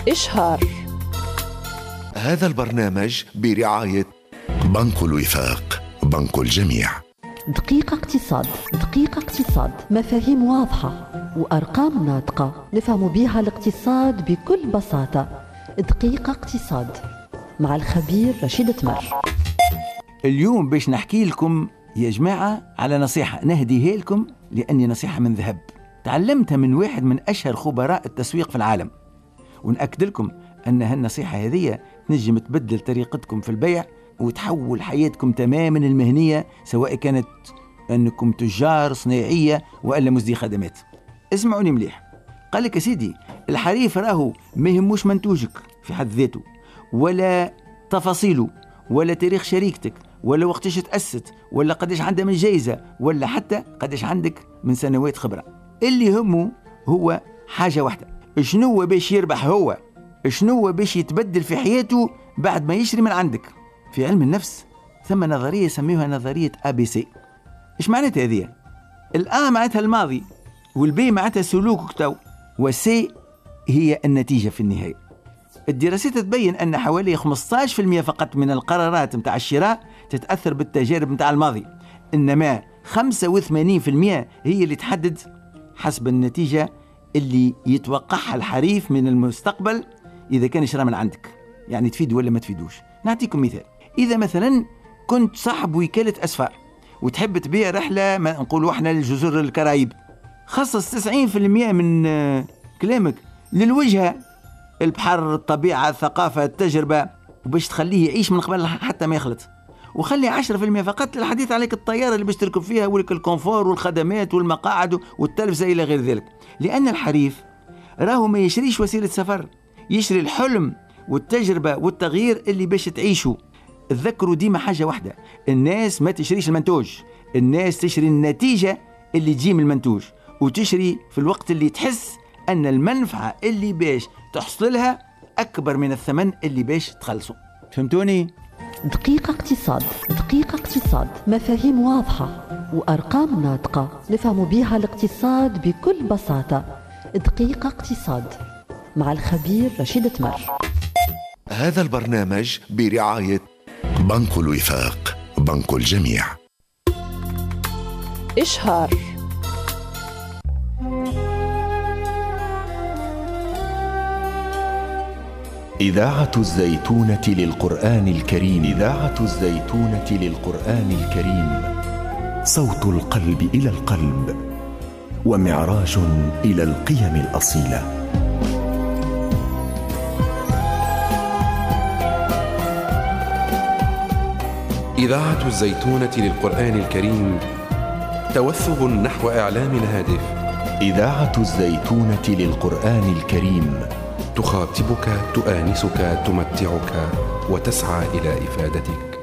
إشهار. هذا البرنامج برعاية بنك الوفاق، بنك الجميع. دقيقة اقتصاد. دقيقة اقتصاد، مفاهيم واضحة وأرقام ناطقة نفهم بها الاقتصاد بكل بساطة. دقيقة اقتصاد مع الخبير رشيد تمر. اليوم باش نحكي لكم يا جماعة على نصيحة نهديها لكم، لأني نصيحة من ذهب تعلمتها من واحد من أشهر خبراء التسويق في العالم، ونأكد لكم أن هالنصيحة هذه تنجم تبدل طريقتكم في البيع وتحول حياتكم تماما المهنية، سواء كانت أنكم تجار صناعية وإلا مزدي خدمات. اسمعوني مليح. قال لك يا سيدي، الحريف راهو ما يهموش منتوجك في حد ذاته، ولا تفاصيله، ولا تاريخ شركتك، ولا وقتاش تأسست، ولا قديش عندها من جايزة، ولا حتى قديش عندك من سنوات خبرة. اللي يهمه هو حاجة واحدة، شنو باش يربح هو، شنو باش يتبدل في حياته بعد ما يشتري من عندك. في علم النفس ثم نظرية يسميها نظرية ABC. إيش معناتها هذه؟ الآ معناتها الماضي، والبي معناتها سلوكك تو، والسي هي النتيجة في النهاية. الدراسات تبين أن حوالي 15% فقط من القرارات متاع الشراء تتأثر بالتجارب متاع الماضي، إنما 85% هي اللي تحدد حسب النتيجة اللي يتوقعها الحريف من المستقبل إذا كان يشرى من عندك، يعني تفيد ولا ما تفيدوش. نعطيكم مثال. إذا مثلا كنت صاحب وكالة أسفار وتحب تبيع رحلة، ما نقولوا احنا لجزر الكرايب، خصص 90% من كلامك للوجهة، البحر، الطبيعة، الثقافة، التجربة، وباش تخليه يعيش من قبل حتى ما يخلط. وخلي 10% فقط للحديث عليك الطيارة اللي باش تركب فيها، ولك الكونفور والخدمات والمقاعد والتلفزة إلى غير ذلك. لأن الحريف راهو ما يشريش وسيلة سفر، يشري الحلم والتجربة والتغيير اللي باش تعيشه. تذكروا ديما حاجة واحدة، الناس ما تشريش المنتوج، الناس تشري النتيجة اللي تجي من المنتوج، وتشري في الوقت اللي تحس أن المنفعة اللي باش تحصلها أكبر من الثمن اللي باش تخلصه. فهمتوني؟ دقيقة اقتصاد. دقيقة اقتصاد، مفاهيم واضحة وأرقام ناطقة نفهم بها الاقتصاد بكل بساطة. دقيقة اقتصاد مع الخبير رشيد تمر. هذا البرنامج برعاية بنك الوفاق، بنك الجميع. إشهار. إذاعة الزيتونة للقرآن الكريم. إذاعة الزيتونة للقرآن الكريم، صوت القلب إلى القلب، ومعراج إلى القيم الأصيلة. إذاعة الزيتونة للقرآن الكريم، توثب نحو إعلام الهادف. إذاعة الزيتونة للقرآن الكريم، تخاطبك، تؤانسك، تمتعك، وتسعى إلى إفادتك.